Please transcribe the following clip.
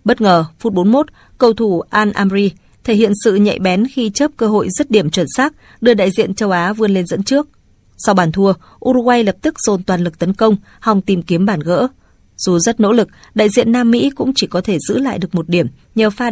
Bất ngờ, phút 41, cầu thủ Al-Amri thể hiện sự nhạy bén khi chớp cơ hội dứt điểm chuẩn xác, đưa đại diện châu Á vươn lên dẫn trước. Sau bàn thua, Uruguay lập tức dồn toàn lực tấn công, hòng tìm kiếm bàn gỡ. Dù rất nỗ lực, đại diện Nam Mỹ cũng chỉ có thể giữ lại được một điểm nhờ pha